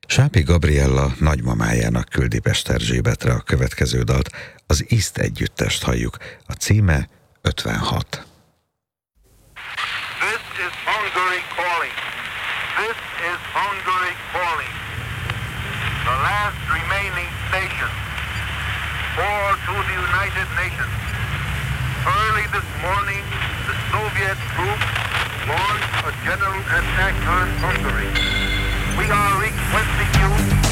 Sápi Gabriella nagymamájának küldi Pest Erzsébetre a következő dalt, az Iszt együttest halljuk. A címe 56. This is Hungary calling. This is Hungary calling. The last remaining station. Or to the United Nations. Early this morning, the Soviet troops launched a general attack on Hungary. We are requesting you